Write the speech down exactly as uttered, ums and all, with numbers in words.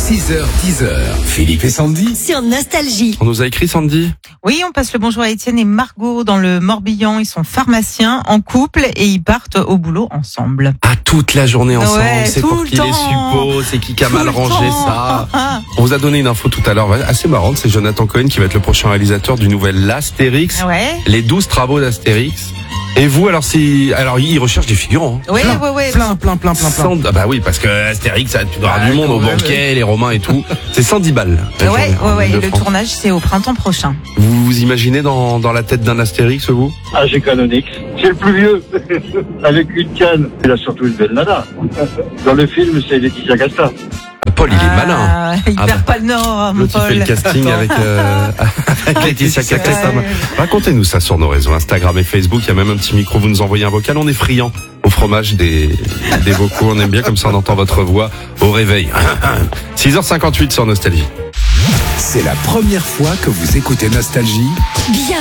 six heures dix heures, Philippe et Sandy sur Nostalgie. On nous a écrit, Sandy? Oui, on passe le bonjour à Étienne et Margot dans le Morbihan. Ils sont pharmaciens en couple et ils partent au boulot ensemble. Ah, toute la journée ensemble, Ouais, c'est tout pour le qui les temps. suppose, c'est qui qui a Tout mal le rangé temps. ça. On vous a donné une info tout à l'heure assez marrante, c'est Jonathan Cohen qui va être le prochain réalisateur du nouvel Astérix, Ouais. les douze travaux d'Astérix. Et vous, alors si, alors il recherche des figurants. Hein. Ouais, plein, ouais, ouais. plein, plein, plein, plein, plein. Ah bah oui, parce que Astérix, ça, tu dois avoir Ouais, du monde quand au même, banquet, les Romains et tout. C'est cent dix balles. la Ouais, journée, ouais, en ouais. Le Île-de-France. tournage, c'est au printemps prochain. Vous vous imaginez dans, dans la tête d'un Astérix, vous? Ah, j'ai Canonix. C'est le plus vieux. Avec une canne. Il a surtout une belle nana. Dans le film, c'est Laetitia Casta. Paul, il est Ah, malin. Il Ah perd bah. pas le nord, mon L'autre, il fait Paul. le casting avec, euh, avec Laetitia Casta. Ouais. Racontez-nous ça sur nos réseaux Instagram et Facebook. Il y a même un petit micro. Vous nous envoyez un vocal. On est friand au fromage des, des vocaux. On aime bien comme ça. On entend votre voix au réveil. six heures cinquante-huit sur Nostalgie. C'est la première fois que vous écoutez Nostalgie. Bien